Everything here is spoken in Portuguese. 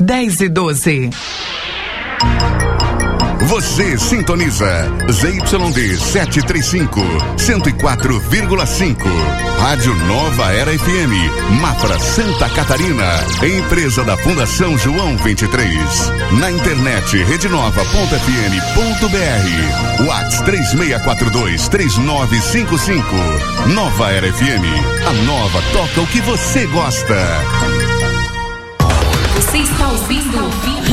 10:12. Você sintoniza ZYD 735, 104,5. Rádio Nova Era FM, Mafra, Santa Catarina. Empresa da Fundação João 23. Na internet, redenova.fm.br. WhatsApp 3642-3955. Nova Era FM. A nova toca o que você gosta. Você está ouvindo